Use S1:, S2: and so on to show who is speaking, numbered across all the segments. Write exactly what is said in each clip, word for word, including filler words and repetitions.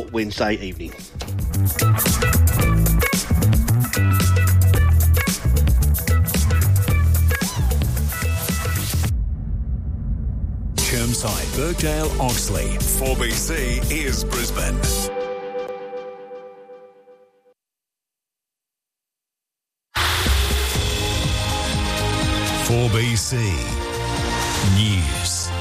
S1: your Wednesday evening.
S2: Chermside, Birkdale, Oxley. four B C is Brisbane. four B C News.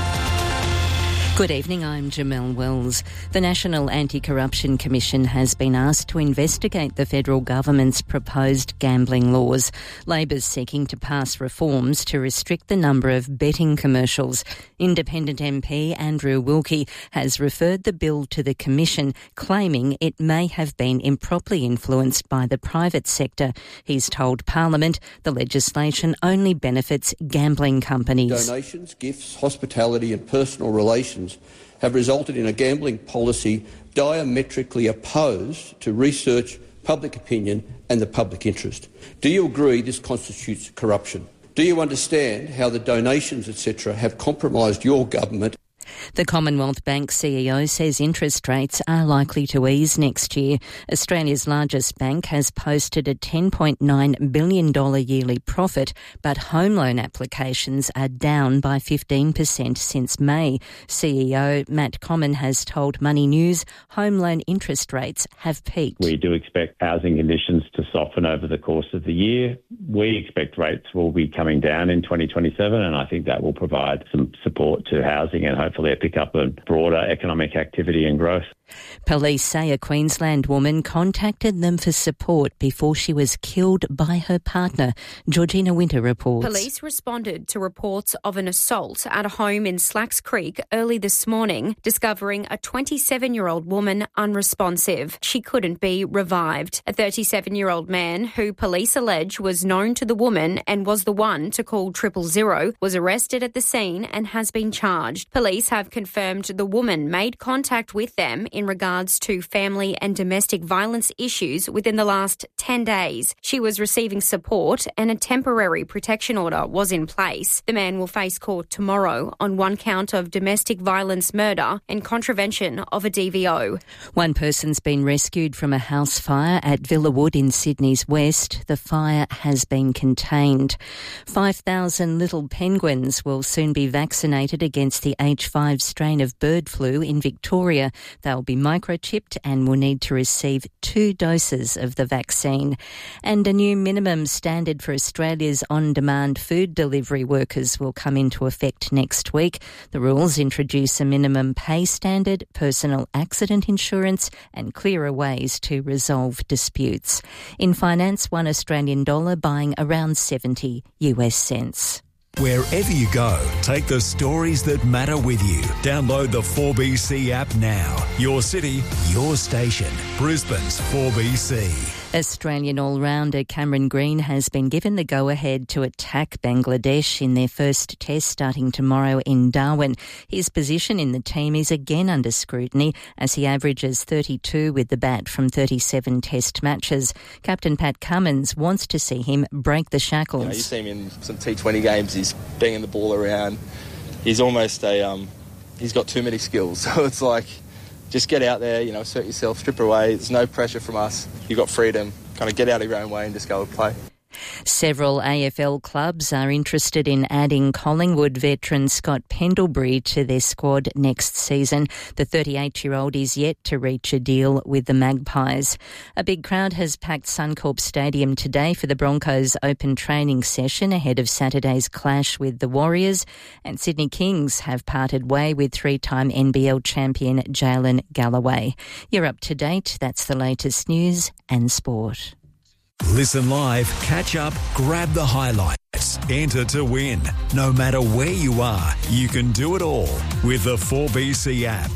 S3: Good evening, I'm Jamelle Wells. The National Anti-Corruption Commission has been asked to investigate the federal government's proposed gambling laws. Labor's seeking to pass reforms to restrict the number of betting commercials. Independent M P Andrew Wilkie has referred the bill to the Commission, claiming it may have been improperly influenced by the private sector. He's told Parliament the legislation only benefits gambling companies.
S4: Donations, gifts, hospitality and personal relations have resulted in a gambling policy diametrically opposed to research, public opinion and the public interest. Do you agree this constitutes corruption? Do you understand how the donations, et cetera, have compromised your government?
S3: The Commonwealth Bank C E O says interest rates are likely to ease next year. Australia's largest bank has posted a ten point nine billion dollars yearly profit, but home loan applications are down by fifteen percent since May. C E O Matt Comyn has told Money News home loan interest rates have peaked.
S5: We do expect housing conditions to soften over the course of the year. We expect rates will be coming down in twenty twenty-seven, and I think that will provide some support to housing and hopefully a pick up of broader economic activity and growth.
S3: Police say a Queensland woman contacted them for support before she was killed by her partner. Georgina Winter reports.
S6: Police responded to reports of an assault at a home in Slacks Creek early this morning, discovering a twenty-seven-year-old woman unresponsive. She couldn't be revived. A thirty-seven-year-old man, who police allege was known to the woman and was the one to call triple zero, was arrested at the scene and has been charged. Police have confirmed the woman made contact with them in regards to family and domestic violence issues within the last ten days. She was receiving support and a temporary protection order was in place. The man will face court tomorrow on one count of domestic violence murder and contravention of a D V O.
S3: One person's been rescued from a house fire at Villawood in Sydney's west. The fire has been contained. five thousand little penguins will soon be vaccinated against the H five strain of bird flu in Victoria. They'll be microchipped and will need to receive two doses of the vaccine. And a new minimum standard for Australia's on-demand food delivery workers will come into effect next week. The rules introduce a minimum pay standard, personal accident insurance and clearer ways to resolve disputes. In finance, one Australian dollar buying around seventy US cents.
S2: Wherever you go, take the stories that matter with you. Download the four B C app now. Your city, your station. Brisbane's four B C.
S3: Australian all-rounder Cameron Green has been given the go-ahead to attack Bangladesh in their first test starting tomorrow in Darwin. His position in the team is again under scrutiny as he averages thirty-two with the bat from thirty-seven test matches. Captain Pat Cummins wants to see him break the shackles.
S7: You know, you see him in some T twenty games, he's banging the ball around. He's almost a, um, he's got too many skills. So it's like, just get out there, you know, assert yourself, strip away. There's no pressure from us. You've got freedom. Kind of get out of your own way and just go and play.
S3: Several A F L clubs are interested in adding Collingwood veteran Scott Pendlebury to their squad next season. The thirty-eight-year-old is yet to reach a deal with the Magpies. A big crowd has packed Suncorp Stadium today for the Broncos' open training session ahead of Saturday's clash with the Warriors. And Sydney Kings have parted way with three-time N B L champion Jalen Galloway. You're up to date. That's the latest news and sport.
S2: Listen live, catch up, grab the highlights. Enter to win. No matter where you are, you can do it all with the four B C app.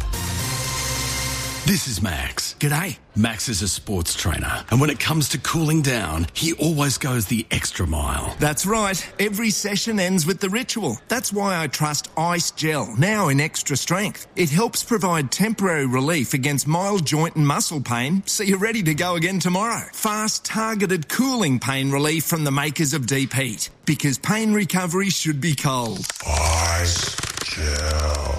S8: This is Max. G'day. Max is a sports trainer, and when it comes to cooling down, he always goes the extra mile.
S9: That's right. Every session ends with the ritual. That's why I trust Ice Gel, now in extra strength. It helps provide temporary relief against mild joint and muscle pain, so you're ready to go again tomorrow. Fast, targeted cooling pain relief from the makers of Deep Heat, because pain recovery should be cold.
S10: Ice Gel.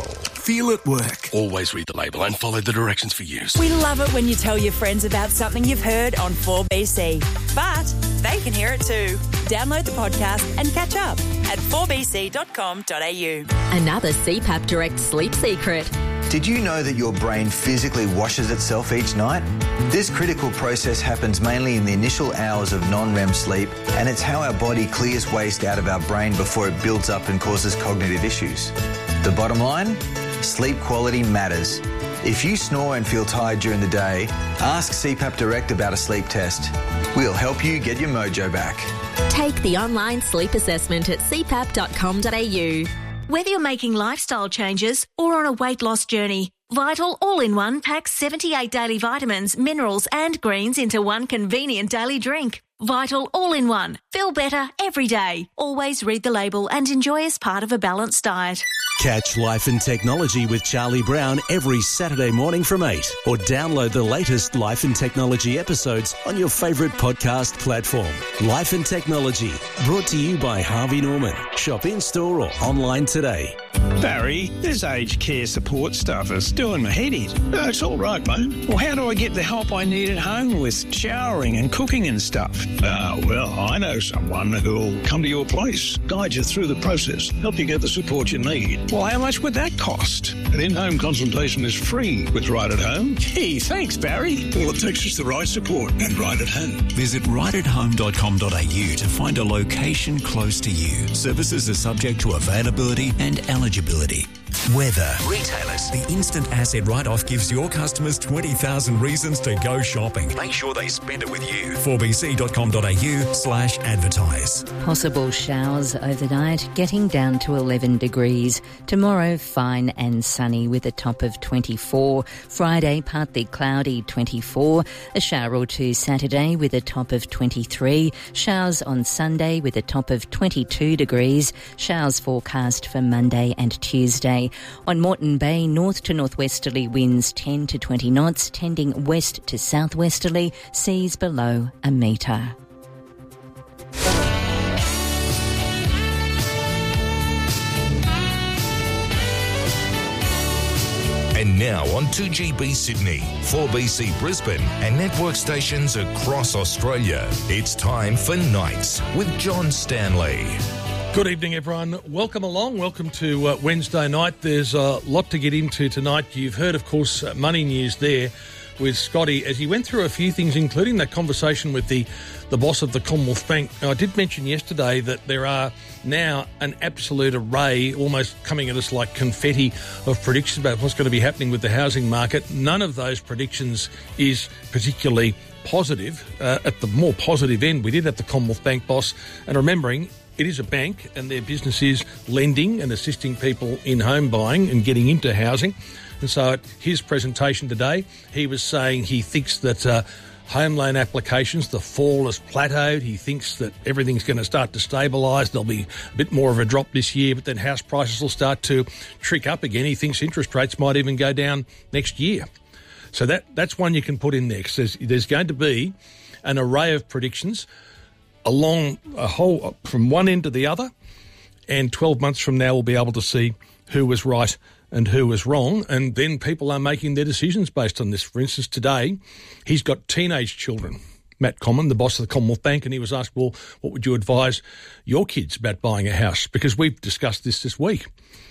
S9: feel it work.
S8: Always read the label and follow the directions for use.
S1: We love it when you tell your friends about something you've heard on four B C. But they can hear it too. Download the podcast and catch up at four b c dot com dot a u.
S10: Another C PAP Direct sleep secret.
S11: Did you know that your brain physically washes itself each night? This critical process happens mainly in the initial hours of non-R E M sleep, and it's how our body clears waste out of our brain before it builds up and causes cognitive issues. The bottom line? Sleep quality matters. If you snore and feel tired during the day, ask C PAP Direct about a sleep test. We'll help you get your mojo back.
S10: Take the online sleep assessment at c pap dot com dot a u.
S12: Whether you're making lifestyle changes or on a weight loss journey, Vital All-in-One packs seventy-eight daily vitamins, minerals and greens into one convenient daily drink. Vital All-in-One. Feel better every day. Always read the label and enjoy as part of a balanced diet.
S2: Catch Life and Technology with Charlie Brown every Saturday morning from eight, or download the latest Life and Technology episodes on your favourite podcast platform. Life and Technology, brought to you by Harvey Norman. Shop in-store or online today.
S13: Barry, this aged care support stuff is doing my head in. No, it's all right, mate. Well, how do I get the help I need at home with showering and cooking and stuff?
S14: Ah, uh, well, I know someone who'll come to your place, guide you through the process, help you get the support you need.
S13: Well, how much would that cost?
S14: An in-home consultation is free with Right at Home.
S13: Gee, thanks, Barry.
S14: All it takes is the right support and Right at Home.
S2: Visit right at home dot com dot a u to find a location close to you. Services are subject to availability and eligibility. Weather. Retailers. The instant asset write-off gives your customers twenty thousand reasons to go shopping. Make sure they spend it with you. four b c dot com dot a u slash advertise.
S3: Possible showers overnight, getting down to eleven degrees. Tomorrow, fine and sunny with a top of twenty-four. Friday, partly cloudy, twenty-four. A shower or two Saturday with a top of twenty-three. Showers on Sunday with a top of twenty-two degrees. Showers forecast for Monday and Tuesday. On Moreton Bay, north to northwesterly winds ten to twenty knots, tending west to southwesterly, seas below a metre.
S15: And now on two G B Sydney, four B C Brisbane and network stations across Australia, it's time for Nights with John Stanley.
S16: Good evening, everyone. Welcome along. Welcome to uh, Wednesday night. There's a lot to get into tonight. You've heard, of course, uh, money news there with Scotty as he went through a few things, including that conversation with the, the boss of the Commonwealth Bank. Now, I did mention yesterday that there are now an absolute array, almost coming at us like confetti, of predictions about what's going to be happening with the housing market. None of those predictions is particularly positive. Uh, at the more positive end, we did have the Commonwealth Bank boss, and remembering, it is a bank and their business is lending and assisting people in home buying and getting into housing. And so at his presentation today, he was saying he thinks that uh, home loan applications, the fall has plateaued. He thinks that everything's going to start to stabilise. There'll be a bit more of a drop this year, but then house prices will start to trick up again. He thinks interest rates might even go down next year. So that that's one you can put in there, because there's, there's going to be an array of predictions along a whole, from one end to the other, and twelve months from now we'll be able to see who was right and who was wrong, and then people are making their decisions based on this. For instance, today he's got teenage children, Matt Common, the boss of the Commonwealth Bank, and he was asked, well, what would you advise your kids about buying a house? Because we've discussed this this week.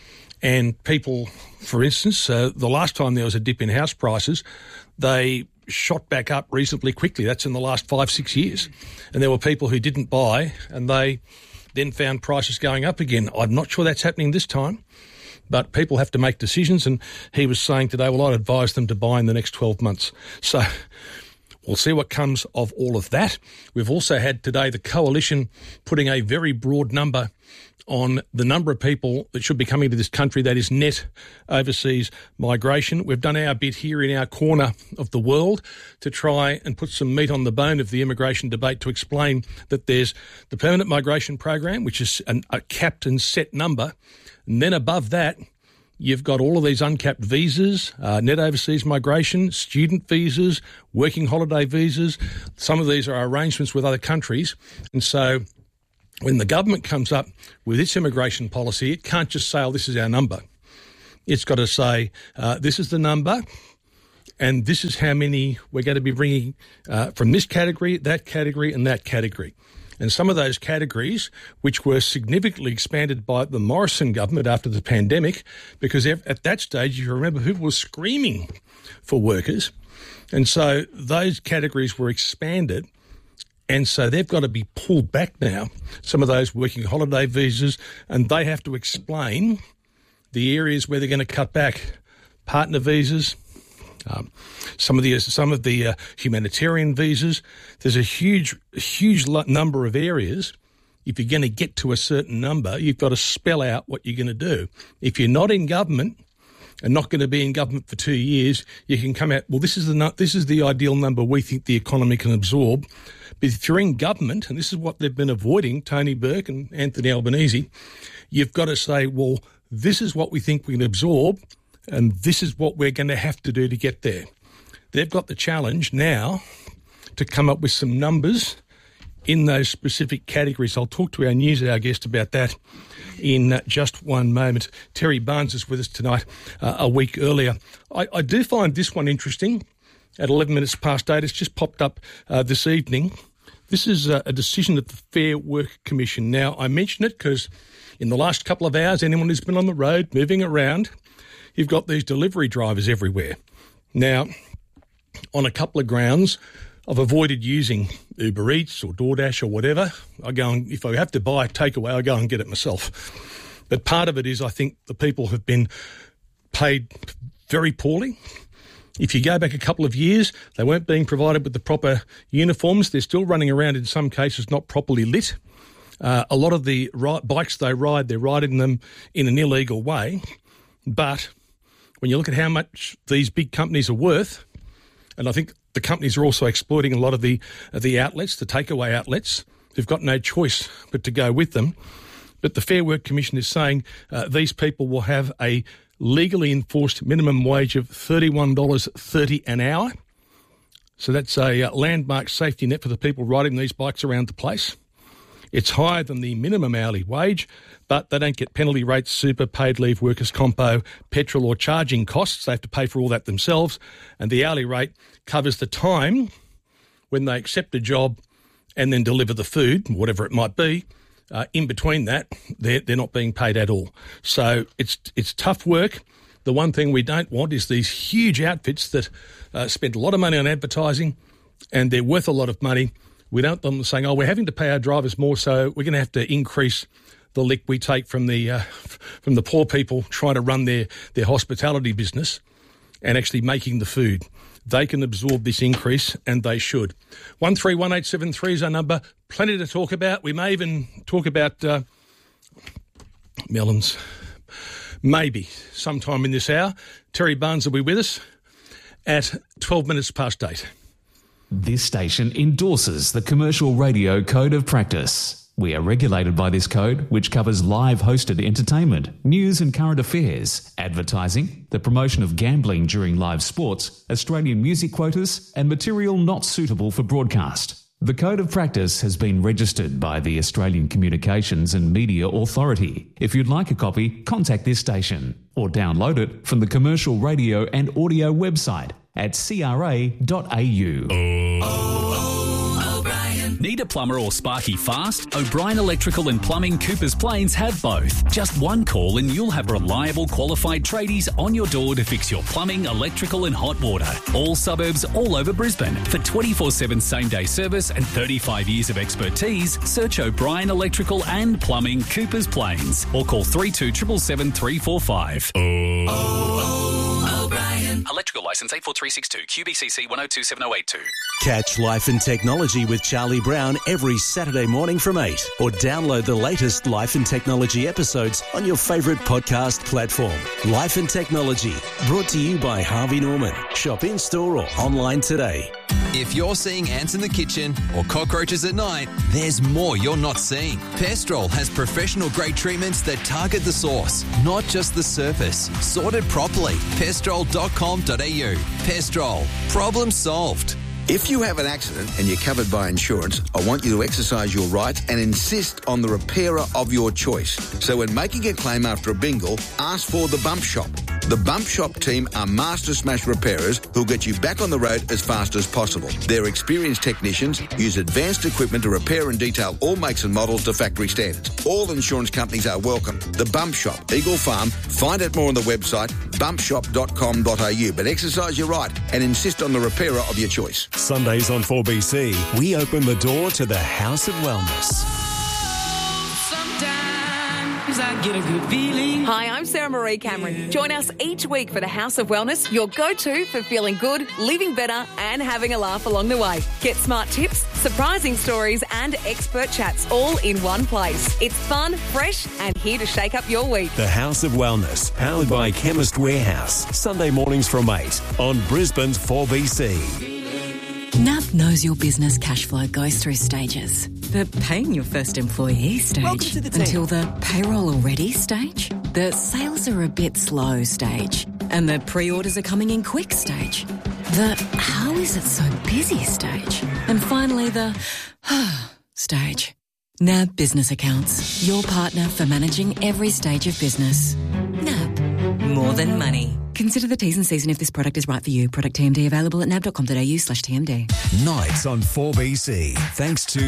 S16: And people, for instance, uh, the last time there was a dip in house prices, they shot back up reasonably quickly. That's in the last five, six years. And there were people who didn't buy and they then found prices going up again. I'm not sure that's happening this time, but people have to make decisions. And he was saying today, well, I'd advise them to buy in the next twelve months. So we'll see what comes of all of that. We've also had today the Coalition putting a very broad number on the number of people that should be coming to this country, that is net overseas migration. We've done our bit here in our corner of the world to try and put some meat on the bone of the immigration debate, to explain that there's the permanent migration program, which is an, a capped and set number. And then above that, you've got all of these uncapped visas, uh, net overseas migration, student visas, working holiday visas. Some of these are arrangements with other countries. And so when the government comes up with its immigration policy, it can't just say, oh, this is our number. It's got to say, uh, this is the number and this is how many we're going to be bringing uh, from this category, that category and that category. And some of those categories, which were significantly expanded by the Morrison government after the pandemic, because at that stage, you remember, people were screaming for workers. And so those categories were expanded. And so they've got to be pulled back now, some of those working holiday visas, and they have to explain the areas where they're going to cut back. Partner visas, um, some of the some of the uh, humanitarian visas. There's a huge, huge number of areas. If you're going to get to a certain number, you've got to spell out what you're going to do. If you're not in government and not going to be in government for two years, you can come out, well, this is the this is the ideal number we think the economy can absorb. But if you're in government, and this is what they've been avoiding, Tony Burke and Anthony Albanese, you've got to say, well, this is what we think we can absorb, and this is what we're going to have to do to get there. They've got the challenge now to come up with some numbers in those specific categories. I'll talk to our news hour guest about that in uh, just one moment. Terry Barnes is with us tonight, uh, a week earlier. I, I do find this one interesting. At eleven minutes past eight, it's just popped up uh, this evening. This is uh, a decision of the Fair Work Commission. Now, I mention it because in the last couple of hours, anyone who's been on the road, moving around, you've got these delivery drivers everywhere. Now, on a couple of grounds, I've avoided using Uber Eats or DoorDash or whatever. I go and, if I have to buy a takeaway, I go and get it myself. But part of it is I think the people have been paid very poorly. If you go back a couple of years, they weren't being provided with the proper uniforms. They're still running around, in some cases, not properly lit. Uh, a lot of the ri- bikes they ride, they're riding them in an illegal way. But when you look at how much these big companies are worth, and I think the companies are also exploiting a lot of the uh, the outlets, the takeaway outlets, who've got no choice but to go with them. But the Fair Work Commission is saying uh, these people will have a legally enforced minimum wage of thirty-one dollars thirty an hour. So that's a uh, landmark safety net for the people riding these bikes around the place. It's higher than the minimum hourly wage, but they don't get penalty rates, super, paid leave, workers' compo, petrol or charging costs. They have to pay for all that themselves. And the hourly rate covers the time when they accept a job and then deliver the food, whatever it might be. Uh, in between that, they're, they're not being paid at all. So it's it's tough work. The one thing we don't want is these huge outfits that uh, spend a lot of money on advertising and they're worth a lot of money. We don't want them saying, oh, we're having to pay our drivers more, so we're going to have to increase the lick we take from the uh, from the poor people trying to run their, their hospitality business and actually making the food. They can absorb this increase, and they should. one three one eight seven three is our number. Plenty to talk about. We may even talk about uh, melons, maybe sometime in this hour. Terry Barnes will be with us at twelve minutes past eight.
S17: This station endorses the Commercial Radio Code of Practice. We are regulated by this code, which covers live hosted entertainment, news and current affairs, advertising, the promotion of gambling during live sports, Australian music quotas, and material not suitable for broadcast. The Code of Practice has been registered by the Australian Communications and Media Authority. If you'd like a copy, contact this station or download it from the Commercial Radio and Audio website at c r a dot a u.
S18: Need a plumber or sparky fast? O'Brien Electrical and Plumbing Coopers Plains have both. Just one call and you'll have reliable qualified tradies on your door to fix your plumbing, electrical and hot water. All suburbs all over Brisbane. For twenty-four seven same day service and thirty-five years of expertise, search O'Brien Electrical and Plumbing Coopers Plains or call three two seven seven three four five. Oh, oh, O'Brien. Electrical licence eight four three six two, Q B C C one oh two seven oh eight two.
S19: Catch Life and Technology with Charlie Brown every Saturday morning from eight, or download the latest Life and Technology episodes on your favourite podcast platform. Life and Technology, brought to you by Harvey Norman. Shop in-store or online today.
S20: If you're seeing ants in the kitchen or cockroaches at night, there's more you're not seeing. Pestrol has professional-grade treatments that target the source, not just the surface. Sorted properly. pestrol dot com dot a u. Pestrol. Problem solved.
S21: If you have an accident and you're covered by insurance, I want you to exercise your rights and insist on the repairer of your choice. So when making a claim after a bingle, ask for the Bump Shop. The Bump Shop team are master smash repairers who'll get you back on the road as fast as possible. Their experienced technicians use advanced equipment to repair and detail all makes and models to factory standards. All insurance companies are welcome. The Bump Shop, Eagle Farm. Find out more on the website bump shop dot com dot a u. But exercise your right and insist on the repairer of your choice.
S19: Sundays on four B C, we open the door to the House of Wellness.
S4: I get a good feeling. Hi, I'm Sarah Marie Cameron. Join us each week for the House of Wellness, your go-to for feeling good, living better and having a laugh along the way. Get smart tips, surprising stories and expert chats all in one place. It's fun, fresh and here to shake up your week.
S19: The House of Wellness, powered by Chemist Warehouse. Sunday mornings from eight on Brisbane's four B C.
S22: N A B knows your business cash flow goes through stages. The paying your first employee stage,
S1: to the team.
S22: until the payroll already stage, the sales are a bit slow stage, and the pre-orders are coming in quick stage, the how is it so busy stage, and finally the stage. N A B Business Accounts, your partner for managing every stage of business. N A B, more than money. Consider the T's and C's and if this product is right for you. Product T M D available at nab dot com dot a u slash T M D.
S2: Nights on four B C, thanks to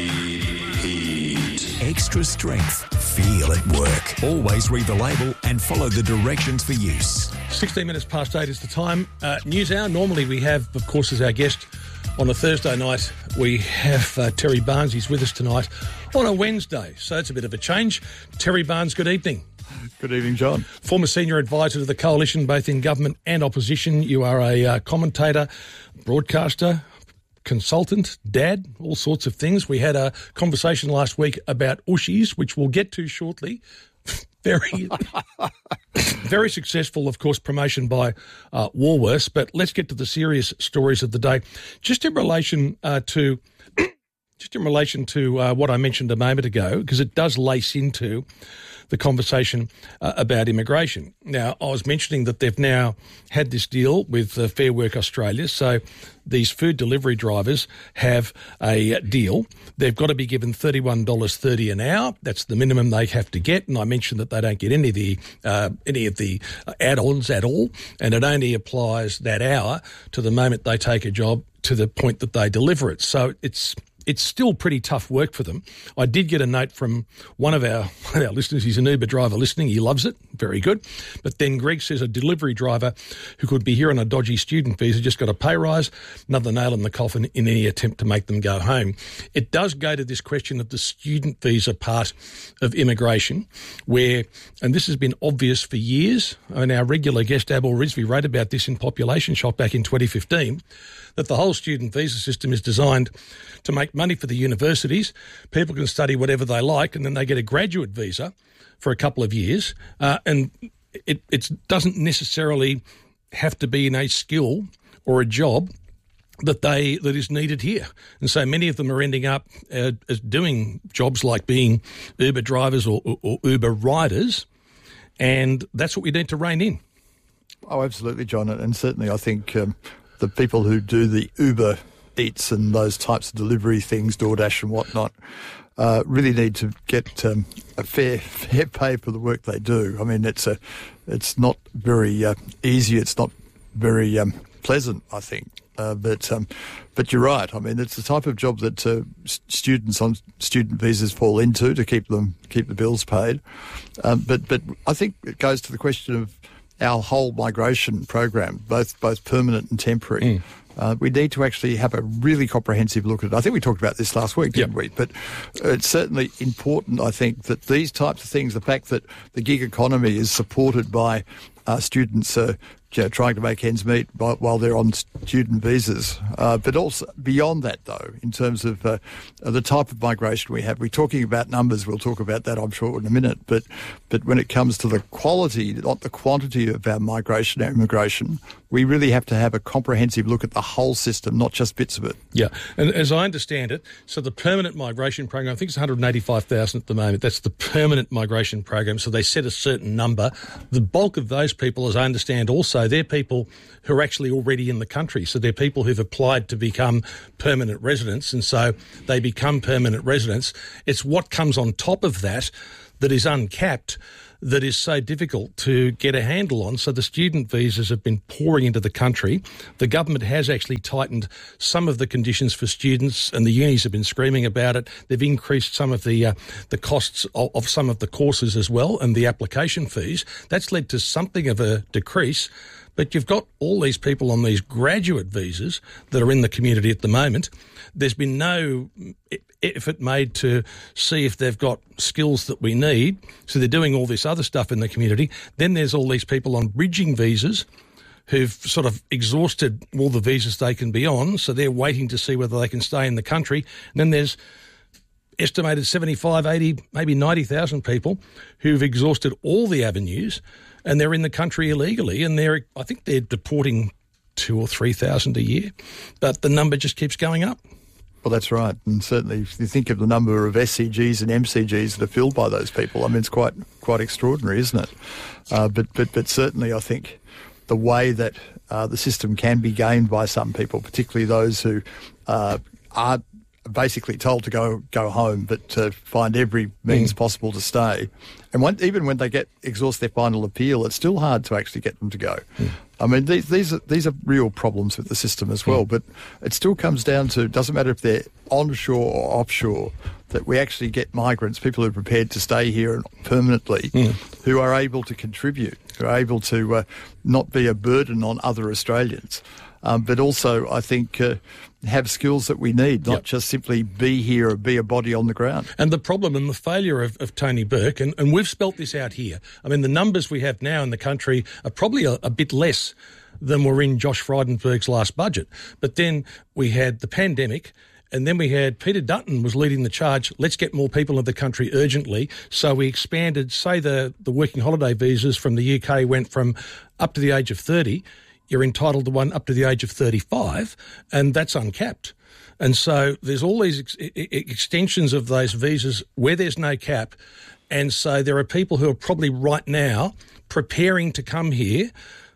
S2: Heat. Extra strength. Feel it work. Always read the label and follow the directions for use.
S16: sixteen minutes past eight is the time. Uh, News Hour. Normally we have, of course, as our guest on a Thursday night, we have uh, Terry Barnes. He's with us tonight on a Wednesday. So it's a bit of a change. Terry Barnes, good evening.
S23: Good evening, John.
S16: Former senior advisor to the Coalition, both in government and opposition. You are a uh, commentator, broadcaster, consultant, dad, all sorts of things. We had a conversation last week about Ushies, which we'll get to shortly. Very, very successful, of course, promotion by uh, Woolworths. But let's get to the serious stories of the day. Just in relation uh, to... Just in relation to uh, what I mentioned a moment ago, because it does lace into the conversation uh, about immigration. Now, I was mentioning that they've now had this deal with uh, Fair Work Australia. So these food delivery drivers have a deal. They've got to be given thirty-one dollars thirty an hour. That's the minimum they have to get. And I mentioned that they don't get any of the uh, any of the add-ons at all. And it only applies that hour to the moment they take a job to the point that they deliver it. So it's... It's still pretty tough work for them. I did get a note from one of our, one of our listeners. He's an Uber driver listening. He loves it. Very good. But then Greg says a delivery driver who could be here on a dodgy student visa just got a pay rise, another nail in the coffin in any attempt to make them go home. It does go to this question of the student visa part of immigration where, and this has been obvious for years, and our regular guest Abel Rizvi wrote about this in Population Shock back in twenty fifteen, that the whole student visa system is designed to make money for the universities. People can study whatever they like and then they get a graduate visa for a couple of years. Uh, and it, it doesn't necessarily have to be in a skill or a job that they that is needed here. And so many of them are ending up uh, as doing jobs like being Uber drivers or, or, or Uber riders. And that's what we need to rein in.
S23: Oh, absolutely, John. And certainly I think... Um, the people who do the Uber Eats and those types of delivery things, DoorDash and whatnot, uh, really need to get um, a fair fair pay for the work they do. I mean, it's a, it's not very uh, easy. It's not very um, pleasant, I think. Uh, but um, but you're right. I mean, it's the type of job that uh, students on student visas fall into to keep them keep the bills paid. Um, but but I think it goes to the question of our whole migration program, both both permanent and temporary. Mm. Uh, we need to actually have a really comprehensive look at it. I think we talked about this last week, didn't yep. we? But it's certainly important, I think, that these types of things, the fact that the gig economy is supported by uh, students uh, you know, trying to make ends meet while they're on student visas. Uh, but also beyond that, though, in terms of uh, the type of migration we have, we're talking about numbers. We'll talk about that, I'm sure, in a minute. But but when it comes to the quality, not the quantity of our migration, our immigration, we really have to have a comprehensive look at the whole system, not just bits of it.
S16: Yeah, and as I understand it, so the permanent migration program, I think it's one hundred eighty-five thousand at the moment. That's the permanent migration program. So they set a certain number. The bulk of those people, as I understand also, they're people who are actually already in the country. So they're people who've applied to become permanent residents, and so they become permanent residents. It's what comes on top of that that is uncapped that is so difficult to get a handle on. So the student visas have been pouring into the country. The government has actually tightened some of the conditions for students, and the unis have been screaming about it. They've increased some of the uh, the costs of, of some of the courses as well, and the application fees. That's led to something of a decrease. But you've got all these people on these graduate visas that are in the community at the moment. There's been no effort made to see if they've got skills that we need. So they're doing all this other stuff in the community. Then there's all these people on bridging visas who've sort of exhausted all the visas they can be on. So they're waiting to see whether they can stay in the country. And then there's estimated seventy-five, eighty, maybe ninety thousand people who've exhausted all the avenues and they're in the country illegally. And they're, I think they're deporting two or three thousand a year. But the number just keeps going up.
S23: Well, that's right. And certainly if you think of the number of S C Gs and M C Gs that are filled by those people, I mean, it's quite quite extraordinary, isn't it? Uh, but, but, but certainly I think the way that uh, the system can be gained by some people, particularly those who uh, are basically told to go go home, but to find every means mm. possible to stay. And when, even when they get exhaust their final appeal, it's still hard to actually get them to go. Mm. I mean, these these are, these are real problems with the system as well, mm. but it still comes down to, doesn't matter if they're onshore or offshore, that we actually get migrants, people who are prepared to stay here permanently, mm. who are able to contribute, who are able to uh, not be a burden on other Australians. Um, but also, I think, uh, have skills that we need, not yep. just simply be here or be a body on the ground.
S16: And the problem and the failure of, of Tony Burke, and, and we've spelt this out here, I mean, the numbers we have now in the country are probably a, a bit less than were in Josh Frydenberg's last budget. But then we had the pandemic, and then we had Peter Dutton was leading the charge, let's get more people into the country urgently. So we expanded, say the, the working holiday visas from the U K went from up to the age of thirty, you're entitled to one up to the age of thirty-five, and that's uncapped. And so there's all these ex- extensions of those visas where there's no cap, and so there are people who are probably right now preparing to come here,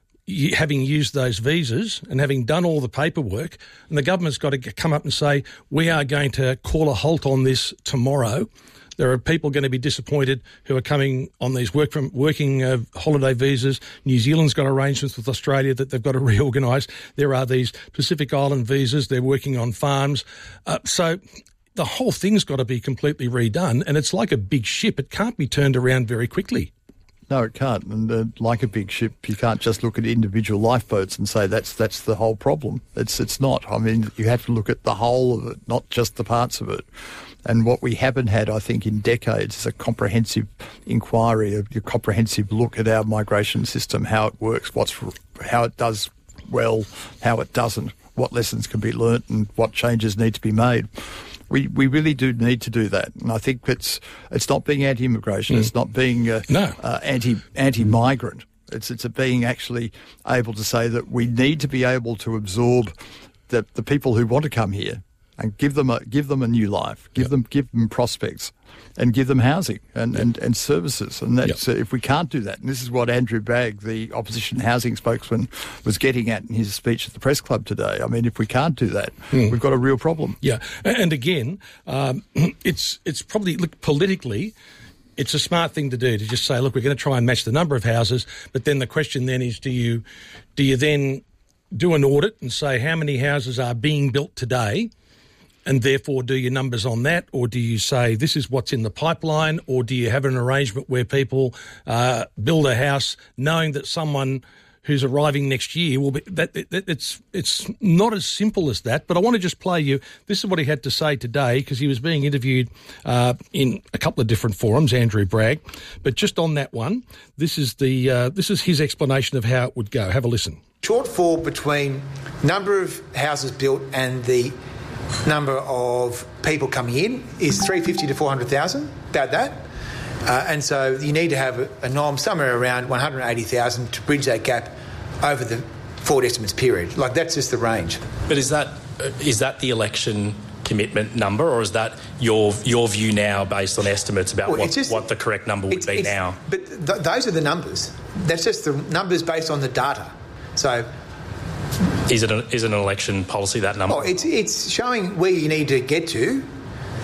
S16: having used those visas and having done all the paperwork, and the government's got to come up and say, we are going to call a halt on this tomorrow. There are people going to be disappointed who are coming on these work from working uh, holiday visas. New Zealand's got arrangements with Australia that they've got to reorganise. There are these Pacific Island visas. They're working on farms. Uh, so the whole thing's got to be completely redone, and it's like a big ship. It can't be turned around very quickly.
S23: No, it can't. And uh, like a big ship, you can't just look at individual lifeboats and say that's that's the whole problem. It's it's not. I mean, you have to look at the whole of it, not just the parts of it. And what we haven't had, I think, in decades is a comprehensive inquiry, a, a comprehensive look at our migration system, how it works, what's how it does well, how it doesn't, what lessons can be learnt and what changes need to be made. We we really do need to do that, and I think it's it's not being anti-immigration, mm. it's not being uh,
S16: no.
S23: uh, anti anti-migrant. It's it's a being actually able to say that we need to be able to absorb the the people who want to come here and give them a give them a new life, give yep. them give them prospects, and give them housing and, yep. and, and services. And that's yep. uh, if we can't do that, and this is what Andrew Bragg, the opposition housing spokesman, was getting at in his speech at the press club today. I mean, if we can't do that, mm. we've got a real problem.
S16: Yeah, and again, um, it's it's probably look politically. It's a smart thing to do to just say, look, we're going to try and match the number of houses, but then the question then is, do you do you then do an audit and say how many houses are being built today? And therefore do your numbers on that, or do you say this is what's in the pipeline, or do you have an arrangement where people uh, build a house knowing that someone who's arriving next year will be that, that it's it's not as simple as that. But I want to just play you. This is what he had to say today because he was being interviewed uh, in a couple of different forums, Andrew Bragg. But just on that one, this is the uh, this is his explanation of how it would go. Have a listen.
S5: Shortfall between number of houses built and the number of people coming in is three hundred fifty to four hundred thousand, about that. Uh, and so you need to have a, a norm somewhere around one hundred eighty thousand to bridge that gap over the forward estimates period. Like, that's just the range.
S6: But is that is that the election commitment number, or is that your your view now based on estimates about well, what, just, what the correct number would be now?
S5: But th- those are the numbers. That's just the numbers based on the data. So...
S6: Is it, a, is it an election policy, that number?
S5: Oh, it's it's showing where you need to get to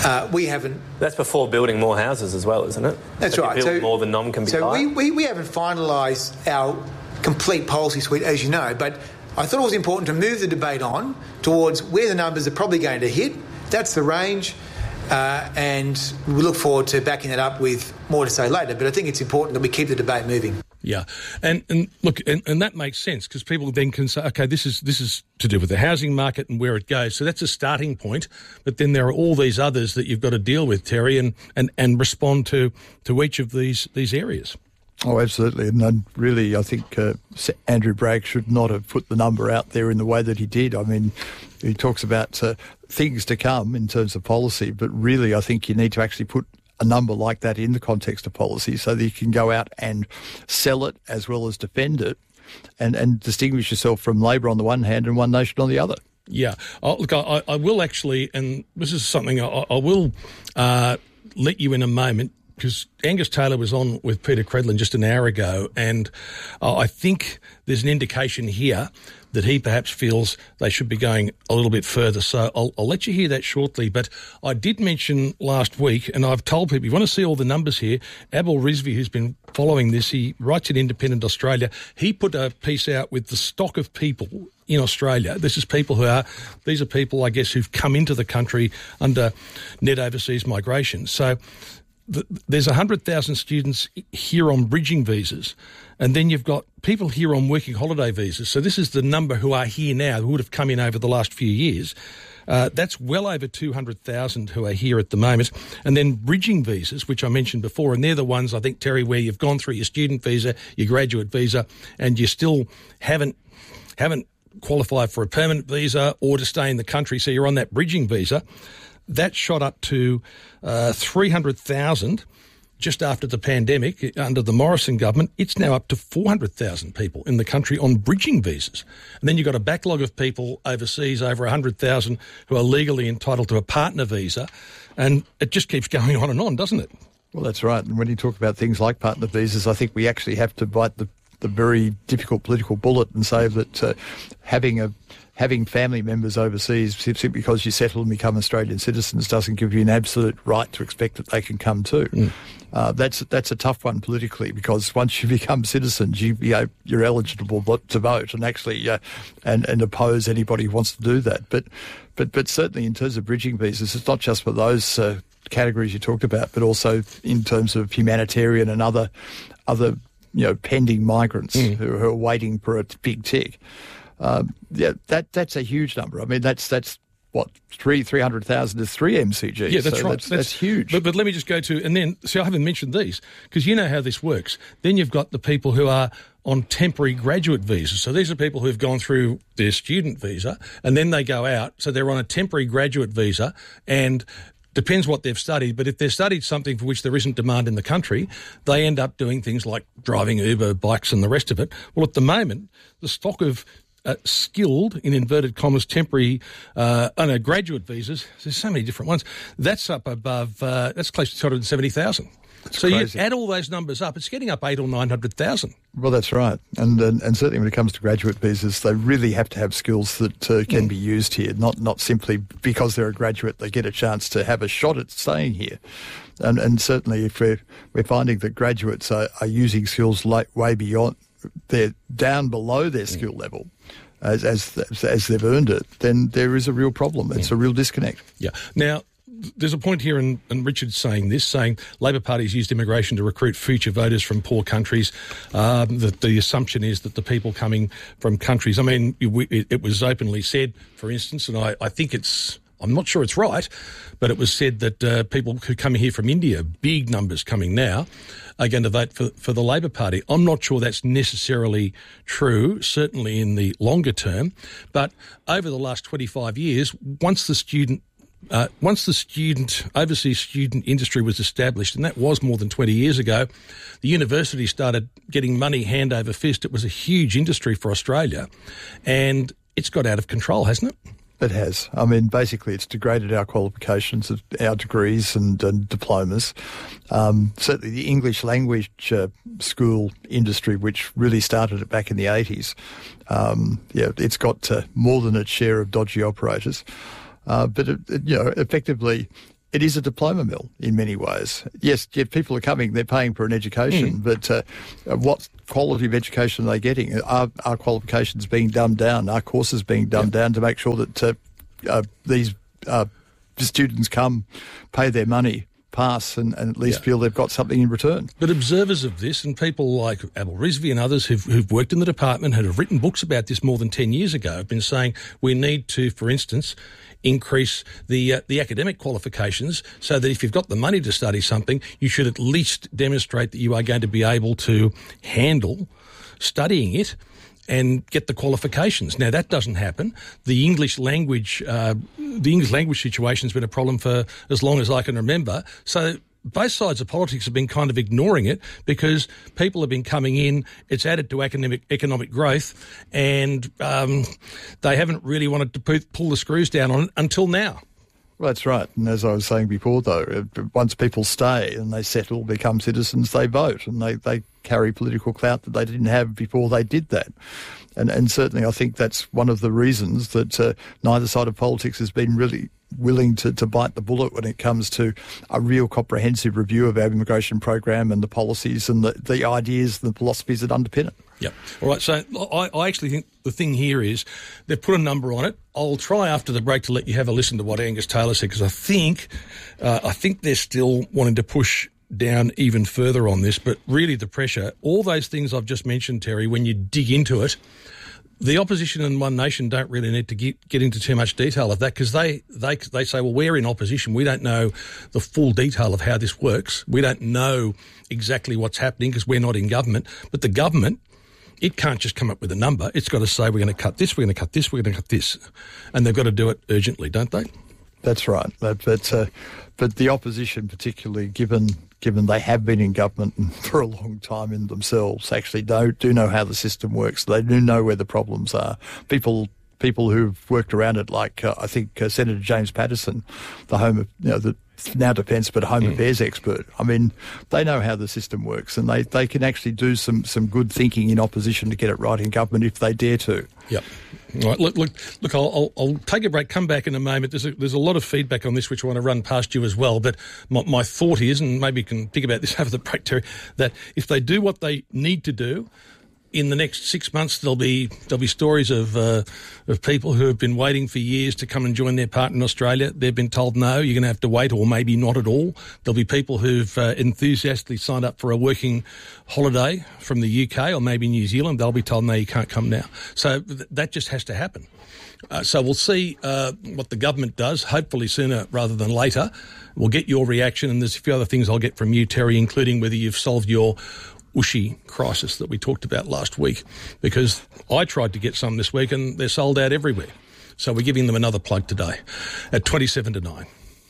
S5: Uh, we haven't...
S7: That's before building more houses as well, isn't it?
S5: That's
S7: so
S5: right.
S7: If you build
S5: so,
S7: more than nom can be
S5: So
S7: higher.
S5: we, we, we haven't finalised our complete policy suite, as you know, but I thought it was important to move the debate on towards where the numbers are probably going to hit. That's the range, uh, and we look forward to backing that up with more to say later, but I think it's important that we keep the debate moving.
S16: Yeah, and and look, and, and that makes sense because people then can say, okay, this is this is to do with the housing market and where it goes. So that's a starting point. But then there are all these others that you've got to deal with, Terry, and and, and respond to to each of these these areas.
S23: Oh, absolutely. And then really, I think uh, Andrew Bragg should not have put the number out there in the way that he did. I mean, he talks about uh, things to come in terms of policy, but really I think you need to actually put a number like that in the context of policy so that you can go out and sell it as well as defend it and, and distinguish yourself from Labor on the one hand and One Nation on the other.
S16: Yeah. Oh, look, I, I will actually, and this is something I, I will uh, let you in a moment, because Angus Taylor was on with Peter Credlin just an hour ago, and uh, I think there's an indication here that he perhaps feels they should be going a little bit further. So I'll, I'll let you hear that shortly. But I did mention last week, and I've told people, if you want to see all the numbers here, Abel Rizvi, who's been following this, he writes in Independent Australia, he put a piece out with the stock of people in Australia. This is people who are, these are people, I guess, who've come into the country under net overseas migration. So the, there's one hundred thousand students here on bridging visas, and then you've got people here on working holiday visas. So this is the number who are here now, who would have come in over the last few years. Uh, that's well over two hundred thousand who are here at the moment. And then bridging visas, which I mentioned before, and they're the ones, I think, Terry, where you've gone through your student visa, your graduate visa, and you still haven't haven't qualified for a permanent visa or to stay in the country, so you're on that bridging visa. That shot up to uh, three hundred thousand just after the pandemic under the Morrison government. It's now up to four hundred thousand people in the country on bridging visas. And then you've got a backlog of people overseas, over one hundred thousand, who are legally entitled to a partner visa. And it just keeps going on and on, doesn't it?
S23: Well, that's right. And when you talk about things like partner visas, I think we actually have to bite the, the very difficult political bullet and say that uh, having a having family members overseas simply because you settle and become Australian citizens doesn't give you an absolute right to expect that they can come too. Mm. Uh, that's that's a tough one politically, because once you become citizens, you, you know, you're eligible to vote and actually uh, and and oppose anybody who wants to do that. But but but certainly in terms of bridging visas, it's not just for those uh, categories you talked about, but also in terms of humanitarian and other other you know pending migrants mm. who, who are waiting for a big tick. Uh, yeah, that that's a huge number. I mean, that's that's what three three hundred thousand is three M C Gs.
S16: Yeah, that's
S23: so
S16: right.
S23: That's, that's, that's huge.
S16: But, but let me just go to and then see. I haven't mentioned these because you know how this works. Then you've got the people who are on temporary graduate visas. So these are people who've gone through their student visa and then they go out. So they're on a temporary graduate visa and. Depends what they've studied, but if they've studied something for which there isn't demand in the country, they end up doing things like driving Uber, bikes and the rest of it. Well, at the moment, the stock of uh, skilled, in inverted commas, temporary, uh, oh no, graduate visas, there's so many different ones, that's up above, uh, that's close to two hundred seventy thousand. So crazy. You add all those numbers up, it's getting up eight or nine hundred thousand.
S23: Well, that's right, and, and and certainly when it comes to graduate visas, they really have to have skills that uh, can mm. be used here. Not not simply because they're a graduate, they get a chance to have a shot at staying here. And and certainly, if we're we're finding that graduates are, are using skills like way beyond, they're down below their mm. skill level. As, as as they've earned it, then there is a real problem. It's mm. a real disconnect.
S16: Yeah. Now. There's a point here, and, and Richard's saying this, saying Labor Party's used immigration to recruit future voters from poor countries. Um, the, the assumption is that the people coming from countries, I mean, it, it was openly said, for instance, and I, I think it's, I'm not sure it's right, but it was said that uh, people who come here from India, big numbers coming now, are going to vote for, for the Labor Party. I'm not sure that's necessarily true, certainly in the longer term, but over the last twenty-five years, once the student Uh, once the student, overseas student industry was established, and that was more than twenty years ago, the university started getting money hand over fist. It was a huge industry for Australia, and it's got out of control, hasn't it?
S23: It has. I mean, basically it's degraded our qualifications, our degrees and, and diplomas. Um, certainly the English language uh, school industry, which really started it back in the eighties, um, yeah, it's got uh, more than its share of dodgy operators. Uh, but, it, it, you know, effectively, it is a diploma mill in many ways. Yes, yeah, people are coming, they're paying for an education, mm. but uh, what quality of education are they getting? Are, are qualifications being dumbed down? Are courses being dumbed yeah. down to make sure that uh, uh, these uh, students come, pay their money, pass and, and at least yeah. feel they've got something in return?
S16: But observers of this and people like Abel Rizvi and others who've, who've worked in the department and have written books about this more than ten years ago have been saying we need to, for instance, increase the uh, the academic qualifications so that if you've got the money to study something, you should at least demonstrate that you are going to be able to handle studying it and get the qualifications. Now, that doesn't happen. The English language, uh, the English language situation has been a problem for as long as I can remember. So both sides of politics have been kind of ignoring it because people have been coming in, it's added to academic economic growth, and um, they haven't really wanted to pu- pull the screws down on it until now.
S23: Well, that's right. And as I was saying before, though, once people stay and they settle, become citizens, they vote and they, they carry political clout that they didn't have before they did that. And, and certainly I think that's one of the reasons that uh, neither side of politics has been really willing to, to bite the bullet when it comes to a real comprehensive review of our immigration program and the policies and the, the ideas and the philosophies that underpin it.
S16: Yep. All right, so I, I actually think the thing here is they've put a number on it. I'll try after the break to let you have a listen to what Angus Taylor said because I think uh, I think they're still wanting to push down even further on this, but really the pressure, all those things I've just mentioned, Terry, when you dig into it, the opposition and One Nation don't really need to get, get into too much detail of that because they, they they say, well, we're in opposition. We don't know the full detail of how this works. We don't know exactly what's happening because we're not in government. But the government, it can't just come up with a number. It's got to say we're going to cut this, we're going to cut this, we're going to cut this. And they've got to do it urgently, don't they?
S23: That's right. But, but, uh, but the opposition, particularly given given they have been in government for a long time in themselves, actually do, do know how the system works. They do know where the problems are. People people who've worked around it, like uh, I think uh, Senator James Patterson, the Home, you know, the now Defence but Home mm. Affairs expert. I mean, they know how the system works and they, they can actually do some, some good thinking in opposition to get it right in government if they dare to.
S16: Yep. All right, look, look, look. I'll, I'll, I'll take a break. Come back in a moment. There's a, there's a lot of feedback on this, which I want to run past you as well. But my, my thought is, and maybe you can think about this over the break, Terry, that if they do what they need to do, in the next six months there'll be there'll be stories of uh, of people who have been waiting for years to come and join their partner in Australia. They've been told no, you're going to have to wait, or maybe not at all. There'll be people who've uh, enthusiastically signed up for a working holiday from the U K or maybe New Zealand. They'll be told no, you can't come now. So th- that just has to happen. Uh, so we'll see uh, what the government does, hopefully sooner rather than later. We'll get your reaction, and there's a few other things I'll get from you, Terry, including whether you've solved your Ushi crisis that we talked about last week, because I tried to get some this week and they're sold out everywhere. So we're giving them another plug today at twenty-seven to nine.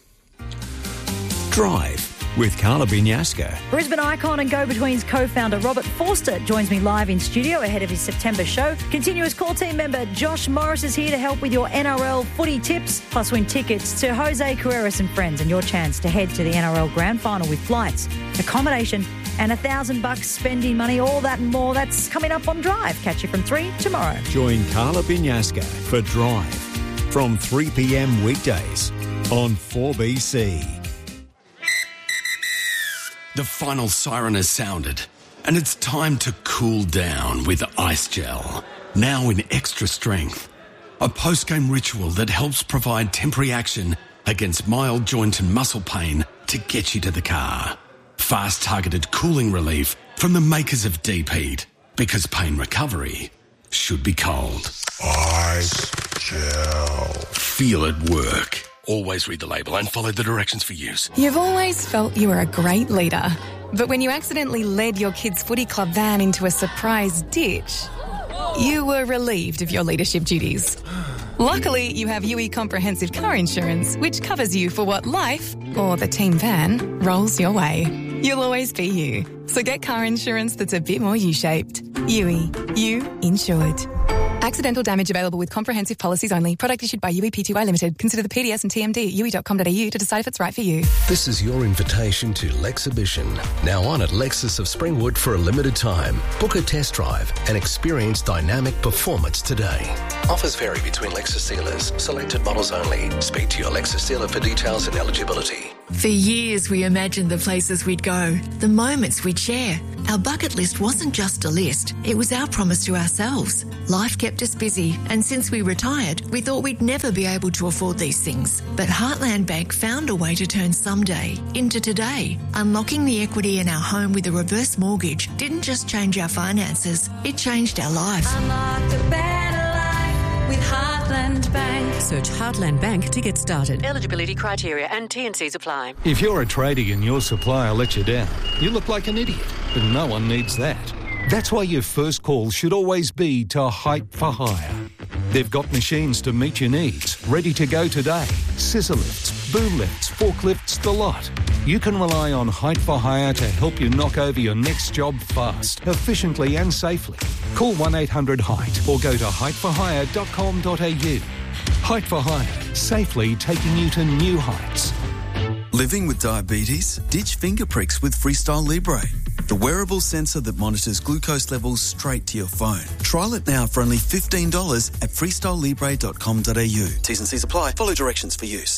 S2: Drive with Carla Binyasca.
S8: Brisbane icon and Go-Betweens co-founder Robert Forster joins me live in studio ahead of his September show. Continuous call team member Josh Morris is here to help with your N R L footy tips, plus win tickets to Jose Carreras and friends and your chance to head to the N R L Grand Final with flights, accommodation and a thousand bucks spending money, all that and more. That's coming up on Drive. Catch you from three tomorrow.
S2: Join Carla Binyasca for Drive from three p.m. weekdays on four B C.
S9: The final siren has sounded, and it's time to cool down with Ice Gel, now in extra strength. A post-game ritual that helps provide temporary action against mild joint and muscle pain to get you to the car. Fast targeted cooling relief from the makers of Deep Heat, because pain recovery should be cold. Ice Gel. Feel it work. Always read the label and follow the directions for use.
S11: You've always felt you were a great leader, but when you accidentally led your kids' footy club van into a surprise ditch, you were relieved of your leadership duties. Luckily, you have U E Comprehensive Car Insurance, which covers you for what life, or the team van, rolls your way. You'll always be you. So get car insurance that's a bit more U-shaped. U E. You insured. Accidental damage available with comprehensive policies only. Product issued by U E P T Y Limited. Consider the P D S and T M D at u e dot com dot a u to decide if it's right for you.
S24: This is your invitation to Lexhibition. Now on at Lexus of Springwood for a limited time. Book a test drive and experience dynamic performance today. Offers vary between Lexus dealers. Selected models only. Speak to your Lexus dealer for details and eligibility.
S10: For years, we imagined the places we'd go, the moments we'd share. Our bucket list wasn't just a list, it was our promise to ourselves. Life kept us busy, and since we retired, we thought we'd never be able to afford these things. But Heartland Bank found a way to turn someday into today. Unlocking the equity in our home with a reverse mortgage didn't just change our finances, it changed our life.
S12: Unlock a better life with Heartland Bank.
S22: Search Heartland Bank to get started. Eligibility criteria and T and Cs apply.
S13: If you're a tradie and your supplier lets you down, you look like an idiot, but no one needs that. That's why your first call should always be to Height for Hire. They've got machines to meet your needs, ready to go today. Scissor lifts, boom lifts, forklifts, the lot. You can rely on Height for Hire to help you knock over your next job fast, efficiently and safely. Call one eight hundred height or go to height for hire dot com dot a u. Height for Hire, safely taking you to new heights.
S14: Living with diabetes? Ditch finger pricks with Freestyle Libre, the wearable sensor that monitors glucose levels straight to your phone. Trial it now for only fifteen dollars at freestyle libre dot com dot a u. T's and C's apply. Follow directions for use.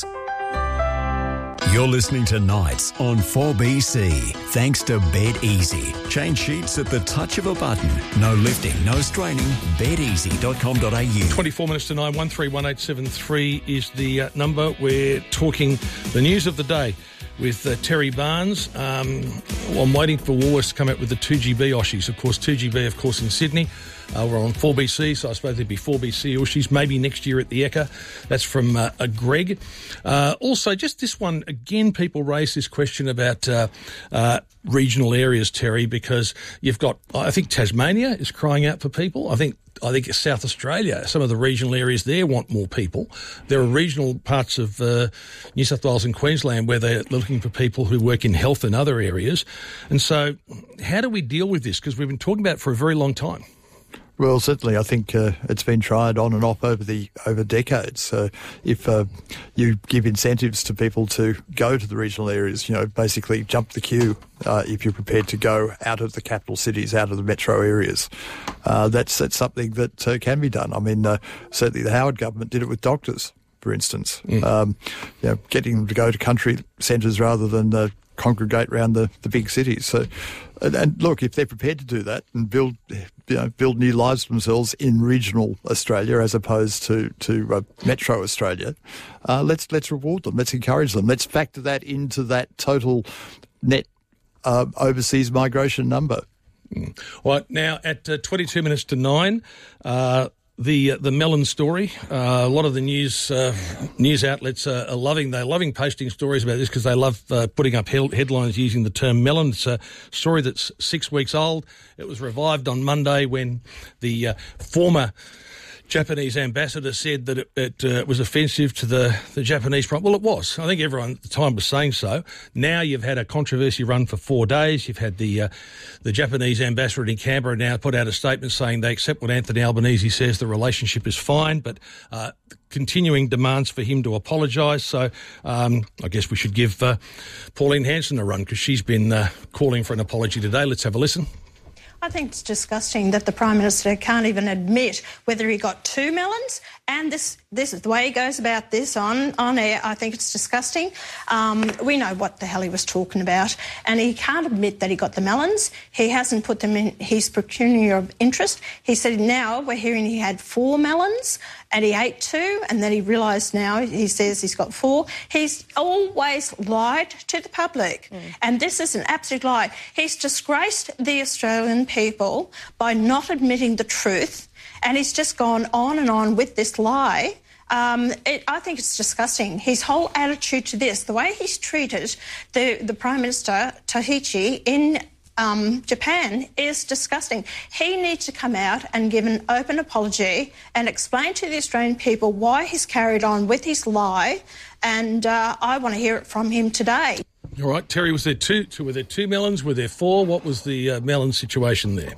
S2: You're listening to Nights on four B C. Thanks to Bed Easy. Change sheets at the touch of a button. No lifting, no straining. bed easy dot com dot a u.
S16: twenty-four minutes to nine, one three one eight seven three is the uh, number. We're talking the news of the day with uh, Terry Barnes. Um, well, I'm waiting for Woolworths to come out with the two G B Oshies. Of course, two G B, of course, in Sydney. Uh, we're on four B C, so I suppose there'd be four B C Oshies maybe next year at the Ekka. That's from uh, a Greg. Uh, also, just this one, again, people raise this question about uh, uh, regional areas, Terry, because you've got, I think Tasmania is crying out for people. I think I think South Australia, some of the regional areas there want more people. There are regional parts of uh, New South Wales and Queensland where they're looking for people who work in health and other areas. And so how do we deal with this? Because we've been talking about it for a very long time.
S23: Well, certainly, I think uh, it's been tried on and off over the over decades. So, if uh, you give incentives to people to go to the regional areas, you know, basically jump the queue uh, if you're prepared to go out of the capital cities, out of the metro areas, uh, that's that's something that uh, can be done. I mean, uh, certainly the Howard government did it with doctors, for instance, mm. um, you know, getting them to go to country centres rather than uh, congregate around the, the big cities. So, and, and look, if they're prepared to do that and build, you know, build new lives for themselves in regional Australia as opposed to to uh, metro Australia, uh, let's let's reward them. Let's encourage them. Let's factor that into that total net uh, overseas migration number.
S16: Mm. All right, now at uh, twenty-two minutes to nine. Uh, The uh, the melon story. Uh, a lot of the news uh, news outlets uh, are loving they're loving posting stories about this because they love uh, putting up he- headlines using the term melon. It's a story that's six weeks old. It was revived on Monday when the uh, former Japanese ambassador said that it, it uh, was offensive to the, the Japanese prime. Well, it was. I think everyone at the time was saying so. Now you've had a controversy run for four days. You've had the uh, the Japanese ambassador in Canberra now put out a statement saying they accept what Anthony Albanese says, the relationship is fine, but uh, continuing demands for him to apologise. So um, I guess we should give uh, Pauline Hanson a run because she's been uh, calling for an apology today. Let's have a listen.
S25: I think it's disgusting that the Prime Minister can't even admit whether he got two melons, and this this is the way he goes about this on, on air. I think it's disgusting. Um, we know what the hell he was talking about, and he can't admit that he got the melons. He hasn't put them in his pecuniary interest. He said now we're hearing he had four melons and he ate two, and then he realised now he says he's got four. He's always lied to the public, mm. and this is an absolute lie. He's disgraced the Australian people by not admitting the truth, and he's just gone on and on with this lie. Um, it, I think it's disgusting. His whole attitude to this, the way he's treated the, the Prime Minister, Tahichi, in um, Japan is disgusting. He needs to come out and give an open apology and explain to the Australian people why he's carried on with his lie, and uh, I want to hear it from him today.
S16: All right, Terry, was there two, two were there two melons? Were there four? What was the uh, melon situation there?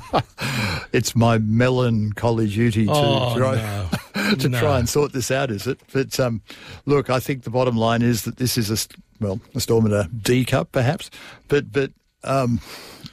S23: It's my melancholy duty to,
S16: oh,
S23: try,
S16: no.
S23: to
S16: no.
S23: try and sort this out, is it? But um, look, I think the bottom line is that this is a, well, a storm in a D cup, perhaps. But, but um,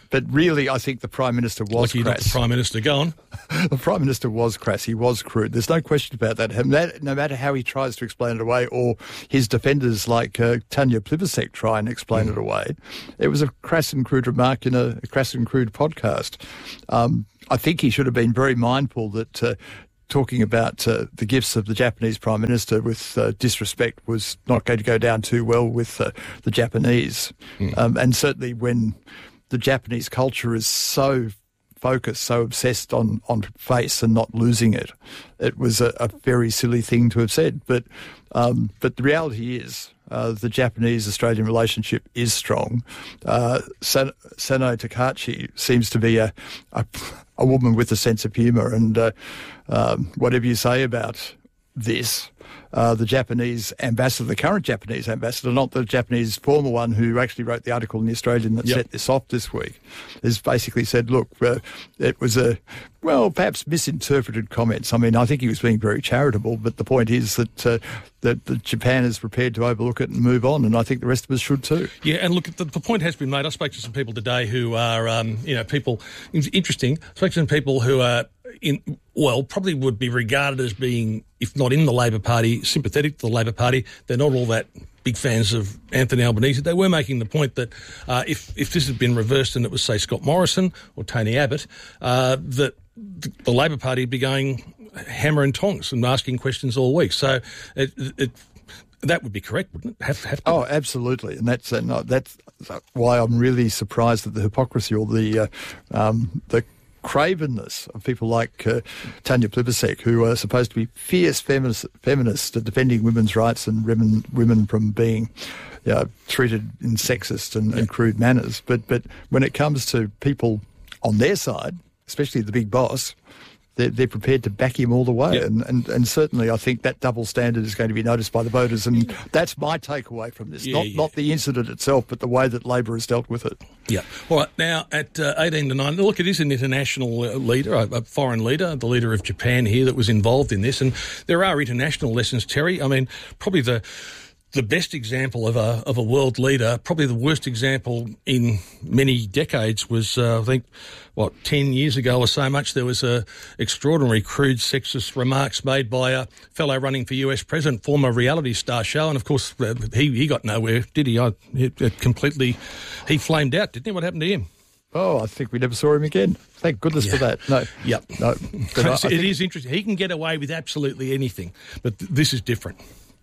S23: but really, I think the Prime Minister was
S16: Lucky
S23: crass.
S16: not the Prime Minister. Go on.
S23: The Prime Minister was crass. He was crude. There's no question about that. No matter how he tries to explain it away, or his defenders like uh, Tanya Plibersek try and explain mm. it away, it was a crass and crude remark in a, a crass and crude podcast. Um, I think he should have been very mindful that uh, talking about uh, the gifts of the Japanese Prime Minister with uh, disrespect was not going to go down too well with uh, the Japanese. Mm. Um, and certainly when the Japanese culture is so focused, so obsessed on, on face and not losing it, it was a, a very silly thing to have said. But um, but the reality is uh, the Japanese-Australian relationship is strong. Uh, San- Sano Takachi seems to be a, a, a woman with a sense of humour, and uh, um, whatever you say about this, Uh, the Japanese ambassador, the current Japanese ambassador, not the Japanese former one who actually wrote the article in The Australian that yep. set this off this week, has basically said, look, uh, it was a, well, perhaps misinterpreted comments. I mean, I think he was being very charitable, but the point is that, uh, that, that Japan is prepared to overlook it and move on, and I think the rest of us should too.
S16: Yeah, and look, the, the point has been made. I spoke to some people today who are, um, you know, people, it's interesting, I spoke to some people who are, in well, probably would be regarded as being, if not in the Labor Party, sympathetic to the Labor Party. They're not all that big fans of Anthony Albanese. They were making the point that uh, if, if this had been reversed and it was, say, Scott Morrison or Tony Abbott, uh, that the, the Labor Party would be going hammer and tongs and asking questions all week. So it, it that would be correct, wouldn't it? Have, have to.
S23: Oh, absolutely. And that's uh, no, that's why I'm really surprised at the hypocrisy or the uh, um, the cravenness of people like uh, Tanya Plibersek, who are supposed to be fierce feminist, feminists defending women's rights and women, women from being you know, treated in sexist and, and crude manners. But but when it comes to people on their side, especially the big boss, they're, they're prepared to back him all the way. Yep. And, and and certainly I think that double standard is going to be noticed by the voters. And that's my takeaway from this. Yeah, not, yeah. not the incident itself, but the way that Labor has dealt with it.
S16: Yeah. All right. Now, at uh, eighteen to nine, look, it is an international uh, leader, a, a foreign leader, the leader of Japan here that was involved in this. And there are international lessons, Terry. I mean, probably the... The best example of a of a world leader, probably the worst example in many decades, was uh, I think what ten years ago or so much. There was a extraordinary crude sexist remarks made by a fellow running for U S president, former reality star show, and of course uh, he he got nowhere, did he? I, it, it completely he flamed out, didn't he? What happened to him?
S23: Oh, I think we never saw him again. Thank goodness
S16: yeah.
S23: for that. No,
S16: yep,
S23: no.
S16: But I, I think it is interesting. He can get away with absolutely anything, but th- this is different.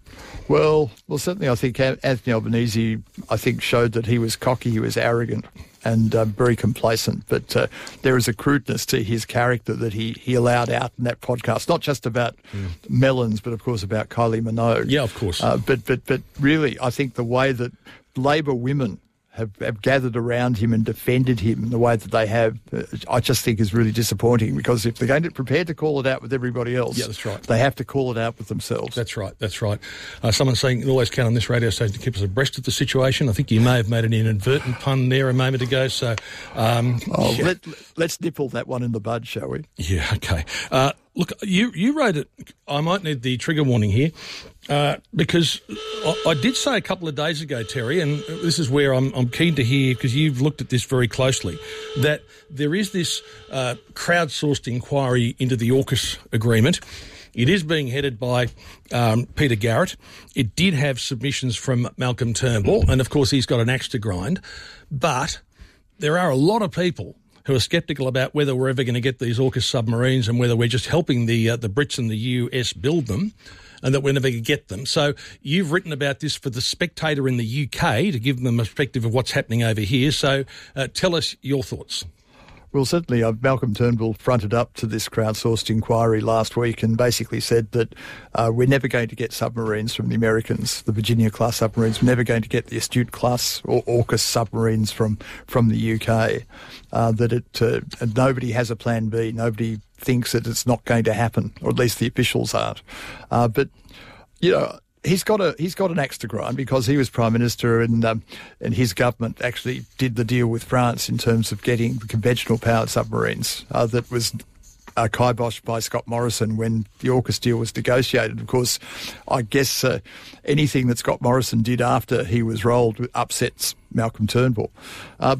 S23: Well, well, certainly I think Anthony Albanese, I think, showed that he was cocky, he was arrogant and uh, very complacent. But uh, there is a crudeness to his character that he, he allowed out in that podcast, not just about mm. melons, but, of course, about Kylie Minogue.
S16: Yeah, of course.
S23: Uh, but, but, but really, I think the way that Labor women have, have gathered around him and defended him in the way that they have, uh, I just think is really disappointing, because if they're going to prepare to call it out with everybody else,
S16: yeah, that's right.
S23: they have to call it out with themselves.
S16: That's right, that's right. Uh, someone's saying you always count on this radio station to keep us abreast of the situation. I think you may have made an inadvertent pun there a moment ago, so... Um,
S23: oh,
S16: yeah.
S23: let, let's nipple that one in the bud, shall we?
S16: Yeah, okay. Uh, look, you, you wrote it, I might need the trigger warning here, Uh, because I, I did say a couple of days ago, Terry, and this is where I'm, I'm keen to hear, because you've looked at this very closely, that there is this uh, crowdsourced inquiry into the AUKUS agreement. It is being headed by um, Peter Garrett. It did have submissions from Malcolm Turnbull, and of course he's got an axe to grind. But there are a lot of people who are sceptical about whether we're ever going to get these AUKUS submarines and whether we're just helping the uh, the Brits and the U S build them, and that we're never going to get them. So you've written about this for The Spectator in the U K to give them a perspective of what's happening over here. So uh, tell us your thoughts.
S23: Well, certainly uh, Malcolm Turnbull fronted up to this crowdsourced inquiry last week and basically said that uh, we're never going to get submarines from the Americans, the Virginia-class submarines. We're never going to get the Astute-class or AUKUS submarines from, from the U K, uh, that it uh, and nobody has a plan B. Nobody thinks that it's not going to happen, or at least the officials aren't. Uh, but, you know... He's got a he's got an axe to grind, because he was Prime Minister and um, and his government actually did the deal with France in terms of getting the conventional powered submarines uh, that was uh, kiboshed by Scott Morrison when the AUKUS deal was negotiated. Of course, I guess uh, anything that Scott Morrison did after he was rolled upsets Malcolm Turnbull. Uh, but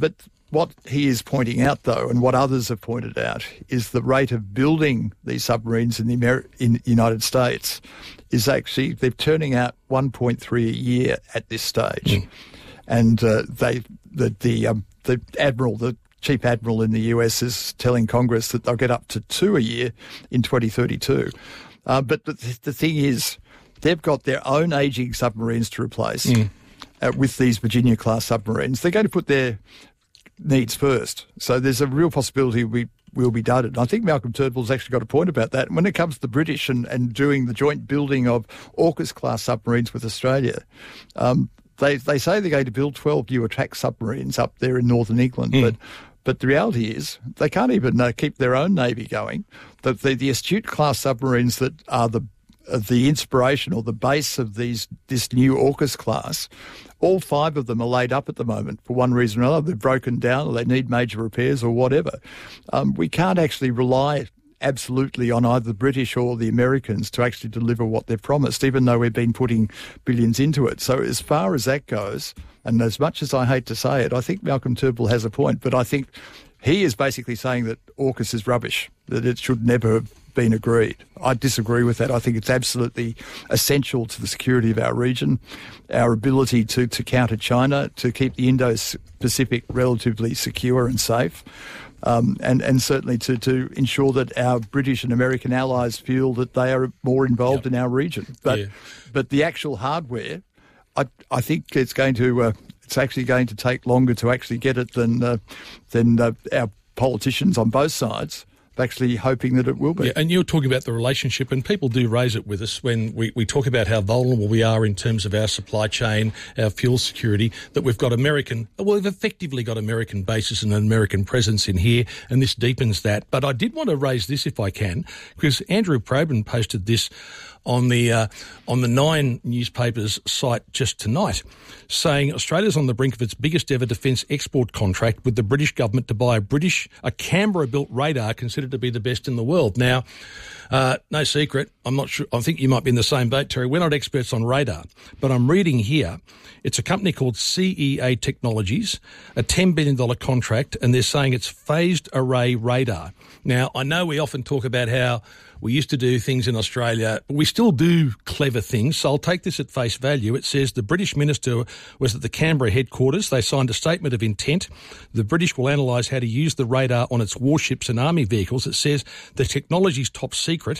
S23: what he is pointing out, though, and what others have pointed out, is the rate of building these submarines in the Amer- in the United States is actually, they're turning out one point three a year at this stage. Mm. And uh, they the the, um, the admiral, the chief admiral in the U S is telling Congress that they'll get up to two a year in twenty thirty-two. Uh, but the, the thing is, they've got their own ageing submarines to replace mm. uh, with these Virginia-class submarines. They're going to put their needs first. So there's a real possibility we will be done. And I think Malcolm Turnbull's actually got a point about that. And when it comes to the British and, and doing the joint building of AUKUS-class submarines with Australia, um, they they say they're going to build twelve new attack submarines up there in northern England, mm. but but the reality is they can't even uh, keep their own navy going. The, the, the Astute-class submarines that are the uh, the inspiration or the base of these this new AUKUS class, all five of them are laid up at the moment for one reason or another. They've broken down or they need major repairs or whatever. Um, we can't actually rely absolutely on either the British or the Americans to actually deliver what they've promised, even though we've been putting billions into it. So as far as that goes, and as much as I hate to say it, I think Malcolm Turnbull has a point, but I think he is basically saying that AUKUS is rubbish, that it should never have been agreed. I disagree with that. I think it's absolutely essential to the security of our region, our ability to, to counter China, to keep the Indo-Pacific relatively secure and safe. Um, and, and certainly to, to ensure that our British and American allies feel that they are more involved yep. in our region. But yeah. but the actual hardware, I I think it's going to uh, it's actually going to take longer to actually get it than uh, than uh, our politicians on both sides actually hoping that it will be.
S16: Yeah, and you're talking about the relationship, and people do raise it with us when we, we talk about how vulnerable we are in terms of our supply chain, our fuel security, that we've got American, well, we've effectively got American bases and an American presence in here, and this deepens that. But I did want to raise this, if I can, because Andrew Probyn posted this on the uh, on the Nine newspaper's site just tonight, saying Australia's on the brink of its biggest ever defence export contract with the British government to buy a British, a Canberra-built radar considered to be the best in the world. Now, uh, no secret, I'm not sure, I think you might be in the same boat, Terry. We're not experts on radar, but I'm reading here, it's a company called C E A Technologies, a ten billion dollars contract, and they're saying it's phased array radar. Now, I know we often talk about how we used to do things in Australia, but we still do clever things, so I'll take this at face value. It says the British minister was at the Canberra headquarters. They signed a statement of intent. The British will analyse how to use the radar on its warships and army vehicles. It says the technology's top secret.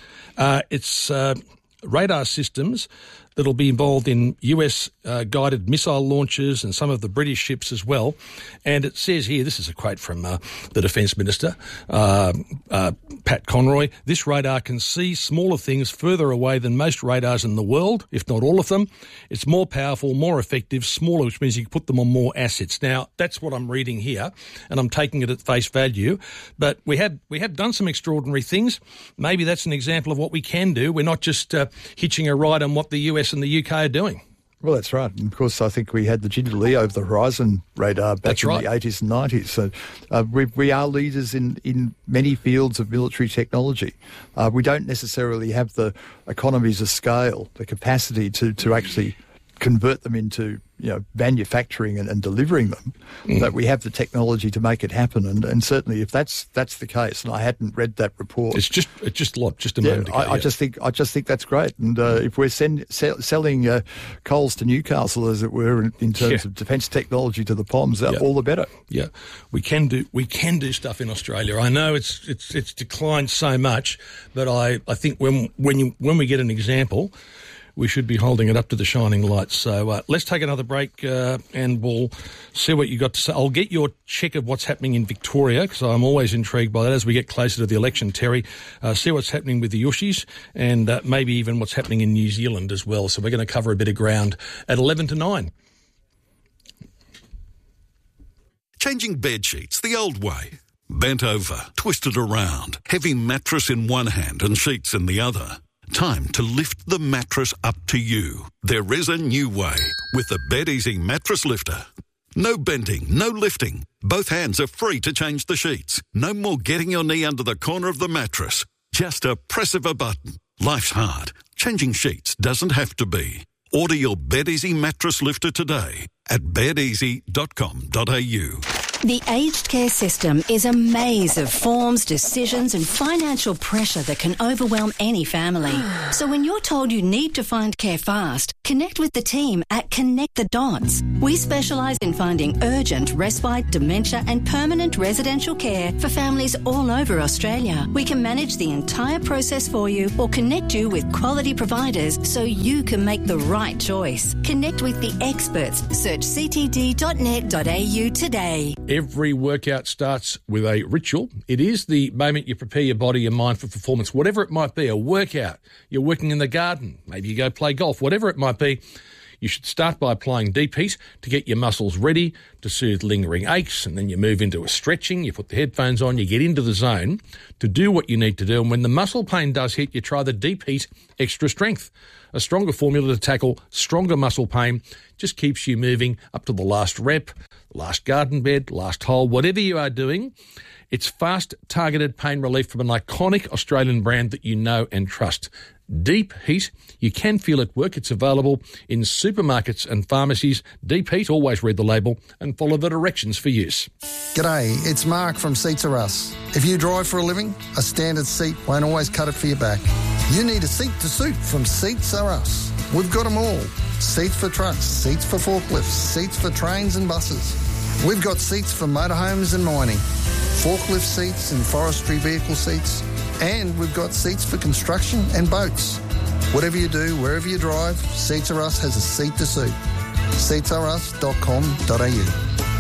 S16: Uh, it's uh, radar systems that'll be involved in U S uh, guided missile launches and some of the British ships as well. And it says here, this is a quote from uh, the Defence Minister, uh, uh, Pat Conroy, this radar can see smaller things further away than most radars in the world, if not all of them. It's more powerful, more effective, smaller, which means you can put them on more assets. Now, that's what I'm reading here, and I'm taking it at face value. But we had we have done some extraordinary things. Maybe that's an example of what we can do. We're not just uh, hitching a ride on what the U S and the U K are doing.
S23: Well, that's right. And of course, I think we had the Gingerlee over the horizon radar back that's in right. the eighties and nineties. So uh, we, we are leaders in, in many fields of military technology. Uh, we don't necessarily have the economies of scale, the capacity to, to actually convert them into, you know, manufacturing and, and delivering them, mm. but we have the technology to make it happen. And, and certainly if that's that's the case, and I hadn't read that report.
S16: It's just it's just a lot, just a
S23: yeah,
S16: moment ago.
S23: I,
S16: yeah.
S23: I just think I just think that's great. And uh, if we're send, sell, selling uh, coals to Newcastle, as it were, in, in terms yeah. of defence technology to the P O Ms, yeah. all the better.
S16: Yeah, we can do we can do stuff in Australia. I know it's it's it's declined so much, but I, I think when when you when we get an example, we should be holding it up to the shining light. So uh, let's take another break uh, and we'll see what you got to say. I'll get your check of what's happening in Victoria, because I'm always intrigued by that as we get closer to the election, Terry. Uh, see what's happening with the Yushis and uh, maybe even what's happening in New Zealand as well. So we're going to cover a bit of ground at eleven to nine.
S3: Changing bed sheets the old way. Bent over, twisted around, heavy mattress in one hand and sheets in the other. Time to lift the mattress up to you. There is a new way with the BedEasy Mattress Lifter. No bending, no lifting. Both hands are free to change the sheets. No more getting your knee under the corner of the mattress. Just a press of a button. Life's hard. Changing sheets doesn't have to be. Order your BedEasy Mattress Lifter today at bed easy dot com dot a u.
S15: The aged care system is a maze of forms, decisions and financial pressure that can overwhelm any family. So when you're told you need to find care fast, connect with the team at Connect the Dots. We specialise in finding urgent, respite, dementia and permanent residential care for families all over Australia. We can manage the entire process for you or connect you with quality providers so you can make the right choice. Connect with the experts. Search c t d dot net dot a u today.
S16: Every workout starts with a ritual. It is the moment you prepare your body and mind for performance, whatever it might be, a workout, you're working in the garden, maybe you go play golf, whatever it might be. You should start by applying Deep Heat to get your muscles ready to soothe lingering aches, and then you move into a stretching, you put the headphones on, you get into the zone to do what you need to do. And when the muscle pain does hit, you try the Deep Heat Extra Strength, a stronger formula to tackle stronger muscle pain, just keeps you moving up to the last rep, last garden bed, last hole, whatever you are doing. It's fast, targeted pain relief from an iconic Australian brand that you know and trust. Deep Heat, you can feel it work. It's available in supermarkets and pharmacies. Deep Heat, always read the label and follow the directions for use.
S17: G'day, it's Mark from Seats Are Us. If you drive for a living, a standard seat won't always cut it for your back. You need a seat to suit from Seats Are Us. We've got them all. Seats for trucks, seats for forklifts, seats for trains and buses. We've got seats for motorhomes and mining, forklift seats and forestry vehicle seats, and we've got seats for construction and boats. Whatever you do, wherever you drive, Seats Are Us has a seat to suit. seats are us dot com dot a u.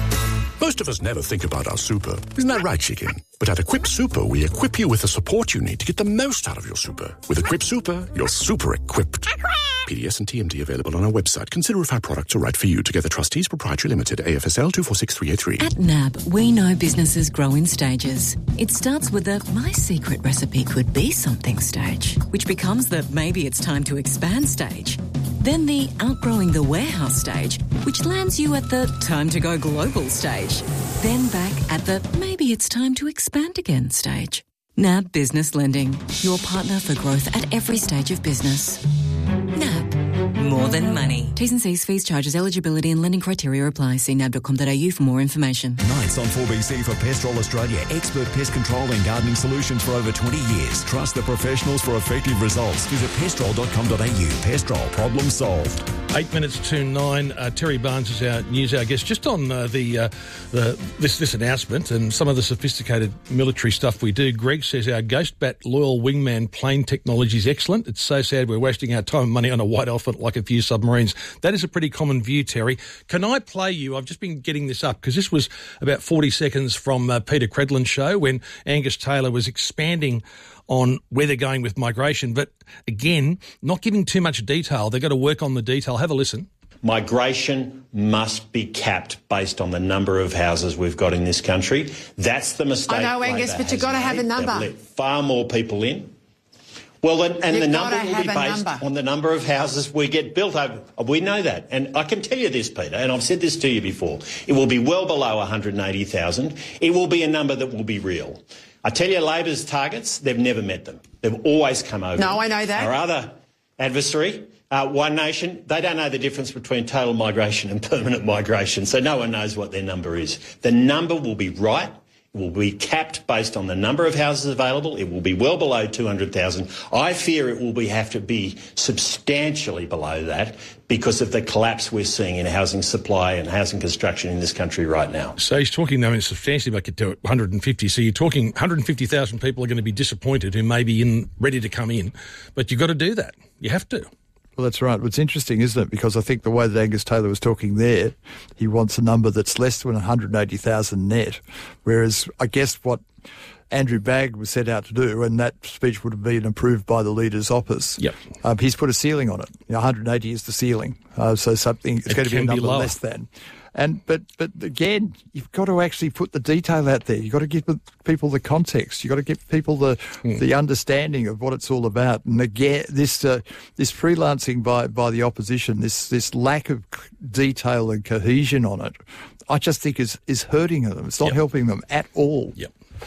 S18: Most of us never think about our super. Isn't that right, Chicken? But at Equip Super, we equip you with the support you need to get the most out of your super. With Equip Super, you're super equipped. P D S and T M D available on our website. Consider if our products are right for you. Together Trustees Proprietary Limited, A F S L two four six three eight three.
S22: At N A B, we know businesses grow in stages. It starts with the my secret recipe could be something stage, which becomes the maybe it's time to expand stage. Then the outgrowing the warehouse stage, which lands you at the time to go global stage. Then back at the maybe it's time to expand again stage. N A B Business Lending, your partner for growth at every stage of business. N A B, more than money. T's and C's, fees, charges, eligibility and lending criteria apply. See nab dot com dot a u for more information.
S2: Nights on four B C for Pestrol Australia. Expert pest control and gardening solutions for over twenty years. Trust the professionals for effective results. Visit pestrol dot com dot a u. Pestrol, problem solved.
S16: Eight minutes to nine. Uh, Terry Barnes is our news hour guest. Just on uh, the, uh, the this this announcement and some of the sophisticated military stuff we do. Greg says our Ghost Bat loyal wingman plane technology is excellent. It's so sad we're wasting our time and money on a white elephant like a few submarines. That is a pretty common view, Terry. Can I play you? I've just been getting this up because this was about forty seconds from uh, Peter Credlin's show when Angus Taylor was expanding on where they're going with migration. But again, not giving too much detail. They've got to work on the detail. Have a listen.
S20: Migration must be capped based on the number of houses we've got in this country. That's the mistake.
S21: I know, Angus,
S20: Labor
S21: but you've got to have a number.
S20: They've let far more people in. Well, and, and the number will be based
S21: number.
S20: on the number of houses we get built over. We know that. And I can tell you this, Peter, and I've said this to you before. It will be well below one hundred eighty thousand. It will be a number that will be real. I tell you, Labor's targets, they've never met them. They've always come over.
S21: No, I know that.
S20: Our other adversary, uh, One Nation, they don't know the difference between total migration and permanent migration, so no one knows what their number is. The number will be right. It will be capped based on the number of houses available. It will be well below two hundred thousand. I fear it will be have to be substantially below that because of the collapse we're seeing in housing supply and housing construction in this country right now.
S16: So he's talking, though, in substantially like to one hundred fifty. So you're talking one hundred fifty thousand people are going to be disappointed who may be in, ready to come in. But you've got to do that. You have to.
S23: Well, that's right. It's interesting, isn't it? Because I think the way that Angus Taylor was talking there, he wants a number that's less than one hundred eighty thousand net, whereas I guess what Andrew Bagg was set out to do, and that speech would have been approved by the Leader's office.
S16: Yep.
S23: Um, he's put a ceiling on it. You know, one hundred eighty is the ceiling, uh, so something it's
S16: it
S23: going to be a number
S16: be
S23: less than. And but but again, you've got to actually put the detail out there. You've got to give people the context. You've got to give people the mm. the understanding of what it's all about. And again, this uh, this freelancing by by the opposition, this this lack of detail and cohesion on it, I just think is is hurting them. It's not
S16: yep.
S23: helping them at all.
S16: Yep.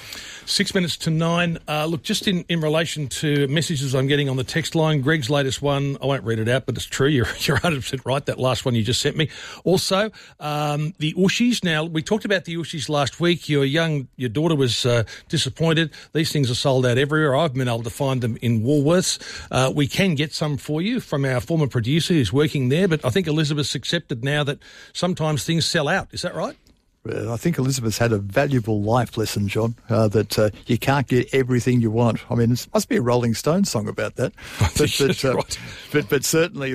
S16: Six minutes to nine. Uh, look, just in, in relation to messages I'm getting on the text line, Greg's latest one, I won't read it out, but it's true. You're, you're one hundred percent right, that last one you just sent me. Also, um, the Ushies. Now, we talked about the Ushies last week. Your young, your daughter was uh, disappointed. These things are sold out everywhere. I've been able to find them in Woolworths. Uh, we can get some for you from our former producer who's working there, but I think Elizabeth's accepted now that sometimes things sell out. Is that right?
S23: I think Elizabeth's had a valuable life lesson, John, uh, that uh, you can't get everything you want. I mean, it must be a Rolling Stones song about that. But, but, uh,
S16: right.
S23: but, but certainly